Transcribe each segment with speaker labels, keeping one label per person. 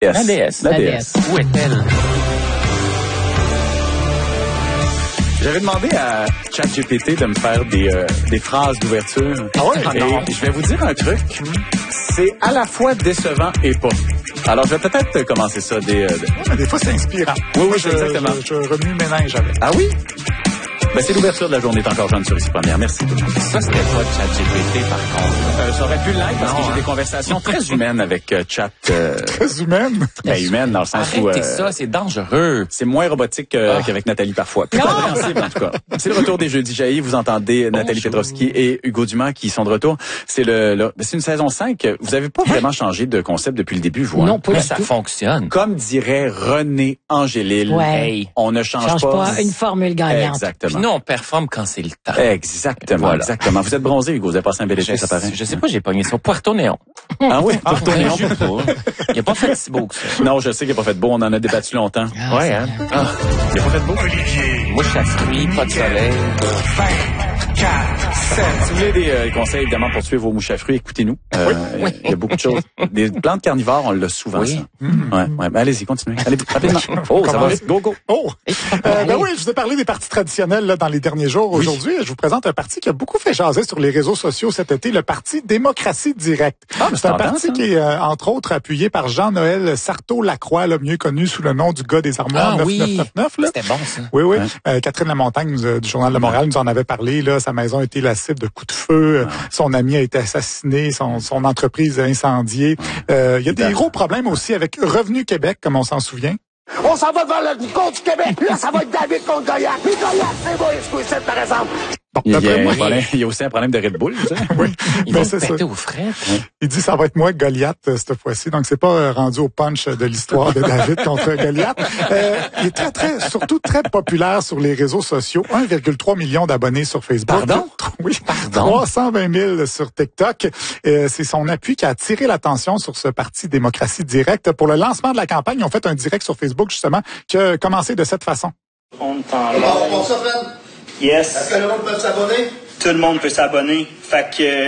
Speaker 1: La déesse.
Speaker 2: La déesse.
Speaker 1: Où est-elle?
Speaker 3: J'avais demandé à ChatGPT de me faire des phrases d'ouverture.
Speaker 2: Ah ouais?
Speaker 3: Et je vais vous dire un truc. C'est à la fois décevant et pas. Alors, je vais peut-être commencer ça
Speaker 2: Mais des fois, c'est inspirant.
Speaker 3: Oui,
Speaker 2: Moi,
Speaker 3: exactement.
Speaker 2: Je remue le ménage avec.
Speaker 3: Ah oui? Ben, c'est l'ouverture de la journée. T'es encore jeune sur ici première. Merci.
Speaker 1: Ça, c'était pas ChatGPT, par contre.
Speaker 3: Ça aurait pu l'être parce que j'ai des conversations très humaines avec Chat.
Speaker 2: Très humaine.
Speaker 3: Ben, humaine dans le sens où...
Speaker 1: Arrêtez ça, c'est dangereux.
Speaker 3: C'est moins robotique qu'avec Nathalie parfois. Plus compréhensible, en tout cas. C'est le retour des Jeudis jaillis. Vous entendez Nathalie Petrovski et Hugo Dumas qui sont de retour. C'est c'est une saison 5. Vous avez pas vraiment changé de concept depuis le début, vous.
Speaker 4: Non, pas
Speaker 1: Mais
Speaker 4: du
Speaker 1: ça
Speaker 4: tout.
Speaker 1: fonctionne.
Speaker 3: Comme dirait René Angélil,
Speaker 4: Ouais.
Speaker 3: on ne change
Speaker 4: pas une formule gagnante.
Speaker 3: Exactement.
Speaker 1: Puis nous, on performe quand c'est le temps.
Speaker 3: Exactement,
Speaker 1: Voilà.
Speaker 3: exactement. Vous êtes bronzé, Hugo. Vous avez passé un bel été, ça paraît.
Speaker 1: Je sais pas, j'ai pogné ça. Puerto Néon.
Speaker 3: Ah oui, Puerto Néon.
Speaker 1: Je sais pas. Il a pas fait si beau que ça.
Speaker 3: Non, je sais qu'il n'a pas fait beau. On en a débattu longtemps.
Speaker 1: Ouais, hein? Ah,
Speaker 3: Il n'a pas fait beau.
Speaker 1: mouche à fruits, pas de soleil.
Speaker 3: Si vous voulez des conseils, évidemment, pour tuer vos mouches à fruits, écoutez-nous. Il y a beaucoup de choses. Des plantes carnivores, on l'a souvent,
Speaker 1: Oui.
Speaker 3: ça. Ouais. Ben, allez-y, continuez. Allez, rapidement. Oh, ça va vite. Go, go.
Speaker 2: Oh! Ben oui, je vous ai parlé des partis traditionnels là, dans les derniers jours. Aujourd'hui, je vous présente un parti qui a beaucoup fait jaser sur les réseaux sociaux cet été, le parti Démocratie Directe. C'est un parti qui est, entre autres, appuyé par Jean-Noël Sarthaud-Lacroix, là, mieux connu sous le nom du gars des armoires 9999. Là.
Speaker 1: C'était bon, ça.
Speaker 2: Oui. Catherine Lamontagne du Journal de Montréal nous en avait parlé. Là, sa maison a été la cible de coups de feu. Son ami a été assassiné. Son entreprise incendiée. Il y a des gros problèmes aussi avec Revenu Québec, comme on s'en souvient.
Speaker 5: On s'en va devant le compte du Québec. Là, ça va être David contre Goliath. Puis Goliath, c'est moi, excusez, par exemple.
Speaker 2: Bon,
Speaker 3: Il y
Speaker 2: d'après moi,
Speaker 3: il y a aussi un problème de Red Bull, tu sais.
Speaker 2: oui,
Speaker 1: Ils
Speaker 2: ben,
Speaker 1: vont
Speaker 2: c'est
Speaker 1: se
Speaker 2: ça.
Speaker 1: péter aux frais.
Speaker 2: Il dit ça va être moi Goliath cette fois-ci. Donc c'est pas rendu au punch de l'histoire de David contre Goliath. Il est surtout très populaire sur les réseaux sociaux. 1,3 million d'abonnés sur Facebook.
Speaker 1: Pardon?
Speaker 2: Oui.
Speaker 1: Pardon?
Speaker 2: 320 000 sur TikTok. C'est son appui qui a attiré l'attention sur ce parti Démocratie Directe. Pour le lancement de la campagne, ils ont fait un direct sur Facebook justement qui a commencé de cette façon.
Speaker 6: On t'en
Speaker 5: Alors, on ça, Fred?
Speaker 6: Yes.
Speaker 5: Est-ce que le monde peut s'abonner?
Speaker 6: Tout le monde peut s'abonner. Fait que...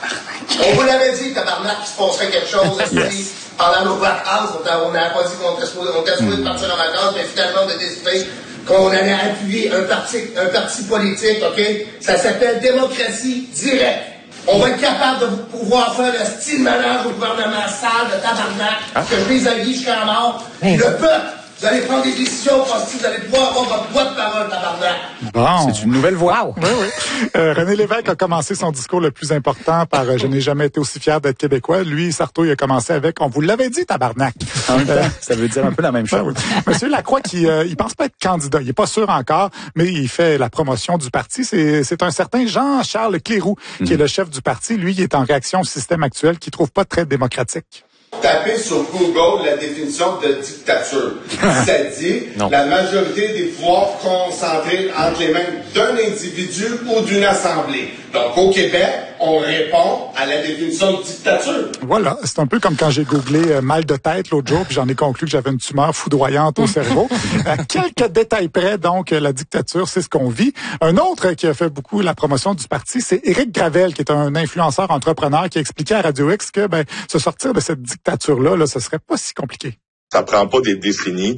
Speaker 5: On vous l'avait dit, tabarnak, qu'il se passerait quelque chose. Pendant nos vacances, on n'a pas dit qu'on était supposé de partir en vacances, mais finalement, on a décidé qu'on allait appuyer un parti politique, OK? Ça s'appelle Démocratie Directe. On va être capable de pouvoir faire le style ménage au gouvernement sale de tabarnak, que je les avis jusqu'à la mort. Puis le peuple, vous allez prendre des décisions, parce que vous allez pouvoir avoir votre droit de parole, tabarnak.
Speaker 2: Bon.
Speaker 3: C'est une nouvelle voix.
Speaker 2: Oui. René Lévesque a commencé son discours le plus important par « Je n'ai jamais été aussi fier d'être québécois ». Lui, Sarthaud, il a commencé avec « On vous l'avait dit, tabarnak ».
Speaker 3: En même temps, ça veut dire un peu la même chose.
Speaker 2: Monsieur Lacroix, il pense pas être candidat. Il est pas sûr encore, mais il fait la promotion du parti. C'est un certain Jean-Charles Cléroux qui est le chef du parti. Lui, il est en réaction au système actuel qu'il trouve pas très démocratique.
Speaker 7: Tapez sur Google la définition de dictature. Ça dit la majorité des pouvoirs concentrés entre les mains d'un individu ou d'une assemblée. Donc, au Québec, on répond à la définition de dictature.
Speaker 2: Voilà, c'est un peu comme quand j'ai googlé mal de tête l'autre jour, puis j'en ai conclu que j'avais une tumeur foudroyante au cerveau. À quelques détails près, donc, la dictature, c'est ce qu'on vit. Un autre qui a fait beaucoup la promotion du parti, c'est Éric Gravel, qui est un influenceur entrepreneur qui a expliqué à Radio X que se sortir de cette dictature-là, ce serait pas si compliqué.
Speaker 8: Ça prend pas des décennies.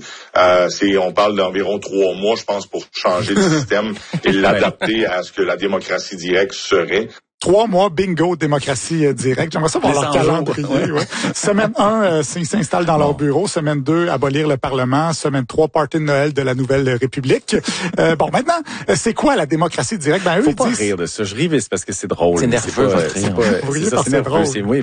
Speaker 8: On parle d'environ 3 mois, je pense, pour changer le système et l'adapter à ce que la démocratie directe serait.
Speaker 2: 3 mois, bingo, démocratie directe. J'aimerais ça voir leur calendrier. Ouais. Semaine 1, ils s'installent dans leur bureau. Semaine 2, abolir le Parlement. Semaine 3, party de Noël de la Nouvelle République. Maintenant, c'est quoi la démocratie directe? Eux,
Speaker 3: faut pas rire de ça. Je ris, c'est parce que c'est drôle.
Speaker 1: C'est nerveux,
Speaker 3: c'est nerveux. Oui,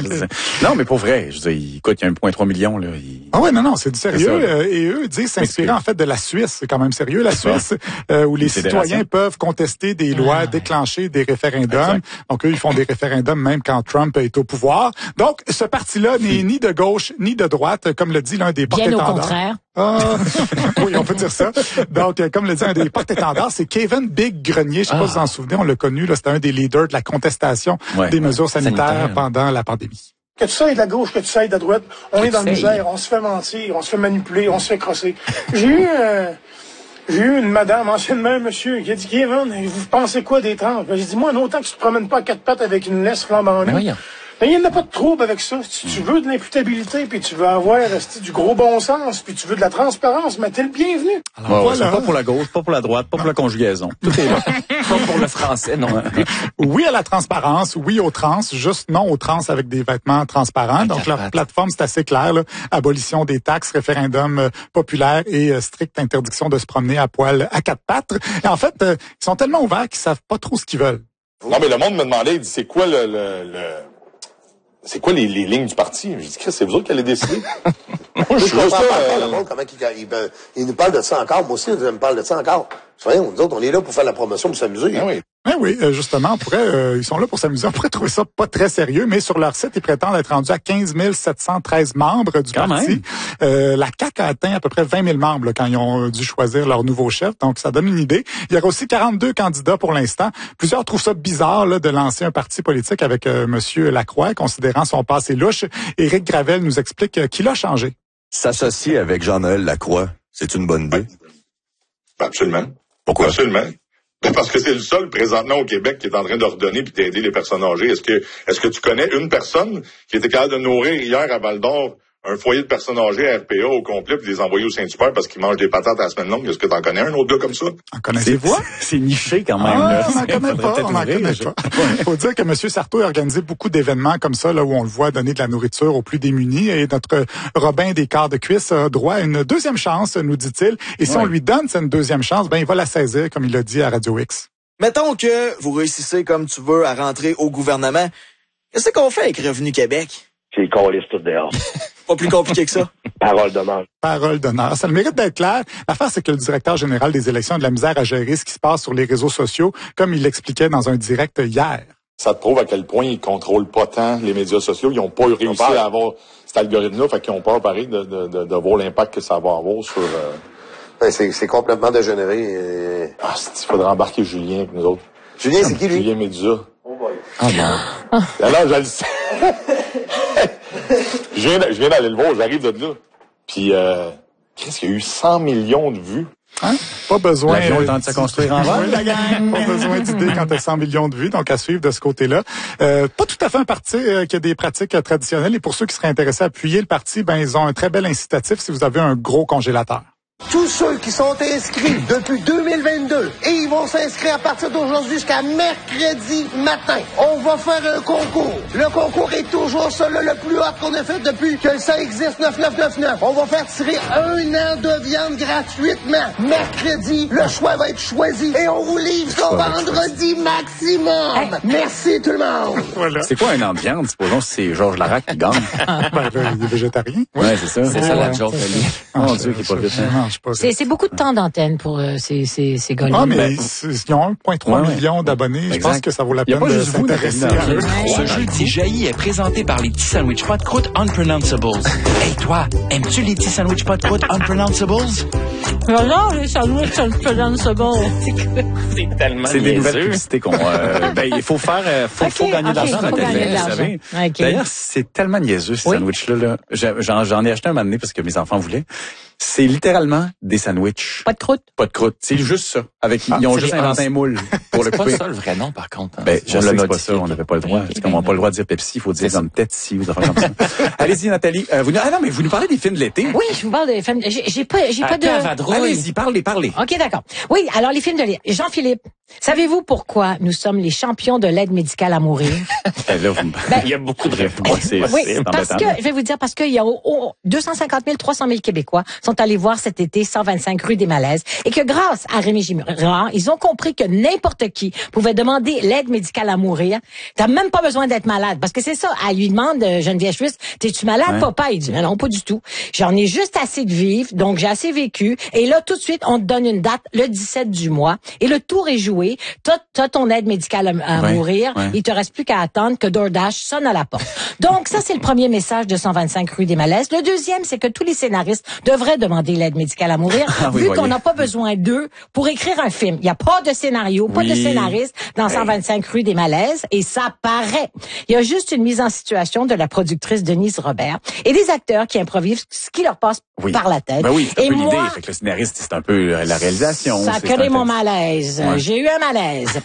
Speaker 3: non, mais pour vrai. Je veux dire, écoute, il y a 1,3 million, là.
Speaker 2: Ah ouais, non, c'est du sérieux. Et eux disent s'inspirer, en fait, de la Suisse. C'est quand même sérieux, la Suisse, où les citoyens peuvent contester des lois, déclencher des référendums. Donc, eux, ils font des référendums même quand Trump est au pouvoir. Donc, ce parti-là n'est ni de gauche ni de droite, comme le dit l'un des porte-étendards.
Speaker 4: Bien au contraire.
Speaker 2: Oui, on peut dire ça. Donc, comme le dit un des porte-étendards, c'est Kevin Big Grenier. Je sais pas si vous en souvenez, on l'a connu. Là, c'était un des leaders de la contestation des mesures sanitaires pendant la pandémie.
Speaker 9: Que tu sois de la gauche, que tu sois de la droite, on est dans la misère, on se fait mentir, on se fait manipuler, on se fait crosser. J'ai eu une madame, anciennement un monsieur, qui a dit « Kevin, vous pensez quoi des trans? » J'ai dit « Moi, autant que tu te promènes pas à 4 pattes avec une laisse flambant en nous. » Mais il n'y en a pas de trouble avec ça. Si tu veux de l'imputabilité, puis tu veux avoir du gros bon sens, puis tu veux de la transparence, mais t'es le bienvenu.
Speaker 3: Alors, voilà. Pas pour la gauche, pas pour la droite, pas pour la conjugaison. Tout est là.
Speaker 1: Pas pour le français, non.
Speaker 2: Oui à la transparence, oui aux trans, juste non aux trans avec des vêtements transparents. Donc, leur plateforme, c'est assez clair, là. Abolition des taxes, référendum populaire et stricte interdiction de se promener à poil à quatre pattes. Et en fait, ils sont tellement ouverts qu'ils savent pas trop ce qu'ils veulent.
Speaker 8: Non, mais le monde me demandait, il dit, c'est quoi c'est quoi les lignes du parti? Je dis, c'est vous autres qui allez décider.
Speaker 5: Moi, je comprends pas le monde, comment il nous parle de ça encore. Moi aussi, je me parle de ça encore. Voyons, nous autres, on est là pour faire la promotion, pour s'amuser.
Speaker 8: Ah oui.
Speaker 2: Oui, justement, ils sont là pour s'amuser. On pourrait trouver ça pas très sérieux, mais sur leur site, ils prétendent être rendus à 15 713 membres du parti. La CAQ a atteint à peu près 20 000 membres là, quand ils ont dû choisir leur nouveau chef. Donc, ça donne une idée. Il y aura aussi 42 candidats pour l'instant. Plusieurs trouvent ça bizarre là, de lancer un parti politique avec Monsieur Lacroix, considérant son passé louche. Éric Gravel nous explique qu'il a changé.
Speaker 4: S'associer avec Jean-Noël Lacroix, c'est une bonne idée?
Speaker 8: Absolument.
Speaker 4: Pourquoi?
Speaker 8: Absolument. Parce que c'est le seul présentement au Québec qui est en train d'ordonner puis d'aider les personnes âgées. Est-ce que tu connais une personne qui était capable de nourrir hier à Val-d'Or un foyer de personnes âgées à RPA au complet puis les envoyer au Saint-Hubert parce qu'ils mangent des patates à la semaine longue? Est-ce que tu en connais un autre gars comme ça?
Speaker 2: En connaissez-vous?
Speaker 3: C'est niché quand même.
Speaker 2: Ah, on n'en connaît pas. Faut dire que M. Sarto a organisé beaucoup d'événements comme ça, là où on le voit donner de la nourriture aux plus démunis. Et notre Robin des quarts de cuisse a droit à une deuxième chance, nous dit-il. Et si on lui donne cette deuxième chance, il va la saisir, comme il l'a dit à Radio X.
Speaker 10: Mettons que vous réussissez comme tu veux à rentrer au gouvernement. Qu'est-ce qu'on fait avec Revenu Québec?
Speaker 11: C'est qu'on laisse tout dehors.
Speaker 10: Pas plus compliqué que ça.
Speaker 11: Parole d'honneur.
Speaker 2: Parole d'honneur. Ça le mérite d'être clair. L'affaire, c'est que le directeur général des élections a de la misère à gérer ce qui se passe sur les réseaux sociaux, comme il l'expliquait dans un direct hier.
Speaker 8: Ça te prouve à quel point ils contrôlent pas tant les médias sociaux. Ils n'ont pas réussi à avoir cet algorithme-là, fait qu'ils ont peur, pareil, de voir l'impact que ça va avoir sur...
Speaker 5: C'est complètement dégénéré.
Speaker 8: Il faudrait embarquer Julien avec nous autres.
Speaker 5: Julien, c'est qui, lui?
Speaker 8: Julien Médusa.
Speaker 5: Oh boy.
Speaker 1: Ah non.
Speaker 8: Alors, je le sais. Je viens d'aller le voir, j'arrive de là. Puis, qu'est-ce qu'il y a eu 100 millions de vues?
Speaker 2: Hein? Pas besoin.
Speaker 3: L'avion est en train de se construire en vol.
Speaker 2: La gang. Pas besoin d'idées quand t'as 100 millions de vues, donc à suivre de ce côté-là. Pas tout à fait un parti qui a des pratiques traditionnelles. Et pour ceux qui seraient intéressés à appuyer le parti, ils ont un très bel incitatif si vous avez un gros congélateur.
Speaker 5: Tous ceux qui sont inscrits depuis 2022 et ils vont s'inscrire à partir d'aujourd'hui jusqu'à mercredi matin. On va faire un concours. Le concours est toujours celui le plus hot qu'on a fait depuis que ça existe, 9999. On va faire tirer 1 an de viande gratuitement. Mercredi, le choix va être choisi et on vous livre ça vendredi maximum. Merci tout le monde.
Speaker 3: Voilà. C'est quoi un an de viande? Supposons que c'est Georges Larac qui gagne.
Speaker 2: Il est végétarien.
Speaker 3: Ouais, c'est ça.
Speaker 1: C'est ça la joke, lui.
Speaker 3: Mon Dieu, qui est pas vite.
Speaker 12: C'est beaucoup de temps d'antenne pour ces gars-là.
Speaker 2: Ah, mais ils ont 1,3 million d'abonnés. Je pense que ça vaut la peine de s'intéresser à eux.
Speaker 13: Ce jeudi jaillit est présenté par les petits sandwichs pas de croûte Unpronounceables. Hey, toi, aimes-tu les petits sandwichs pas de croûte Unpronounceables?
Speaker 12: Non, les sandwichs Unpronounceables.
Speaker 1: C'est tellement
Speaker 3: C'est des nouvelles publicités qu'on... il faut faire... faut gagner de l'argent, Nathalie, vous savez. D'ailleurs, c'est tellement niaiseux, ces sandwichs-là. J'en ai acheté un moment donné parce que mes enfants voulaient. C'est littéralement des sandwichs.
Speaker 12: Pas de croûte?
Speaker 3: Pas de croûte. C'est juste ça. Ils ont juste inventé un moule pour le couper.
Speaker 1: C'est pas ça le vrai nom, par contre.
Speaker 3: Je sais que c'est pas ça. On n'avait pas le droit. C'est comme on n'a pas le droit de dire Pepsi. Il faut dire comme Tetsi ou des affaires comme ça. Allez-y, Nathalie. Mais vous nous parlez des films de l'été.
Speaker 12: Oui, je vous parle des films. J'ai pas de...
Speaker 3: Allez-y, parlez.
Speaker 12: OK, d'accord. Oui, alors les films de l'été. Jean-Philippe, savez-vous pourquoi nous sommes les champions de l'aide médicale à mourir?
Speaker 1: Il y a beaucoup de réponses.
Speaker 12: Oui, parce que, je vais vous dire, parce qu'il y a 250 000, 300 000 Québécois sont allés voir cet été 125 rue des Malaises et que grâce à Rémi Girard, ils ont compris que n'importe qui pouvait demander l'aide médicale à mourir. T'as même pas besoin d'être malade. Parce que c'est ça. Elle lui demande, Geneviève Suisse, t'es-tu malade, papa? Il dit, non, pas du tout. J'en ai juste assez de vivre, donc j'ai assez vécu. Et là, tout de suite, on te donne une date, le 17 du mois. Et le tour est joué. T'as ton aide médicale à mourir. Il te reste plus qu'à attendre que DoorDash sonne à la porte. Donc, ça, c'est le premier message de 125 rue des Malaises. Le deuxième, c'est que tous les scénaristes devraient demander l'aide médicale à mourir, vu qu'on n'a pas besoin d'eux pour écrire un film. Il n'y a pas de scénario, pas de scénariste dans 125 rue des Malaises, et ça paraît. Il y a juste une mise en situation de la productrice Denise Robert et des acteurs qui improvisent ce qui leur passe par la tête.
Speaker 3: C'est un peu l'idée. Fait que le scénariste, c'est un peu la réalisation.
Speaker 12: Ça crée mon malaise. J'ai eu un malaise.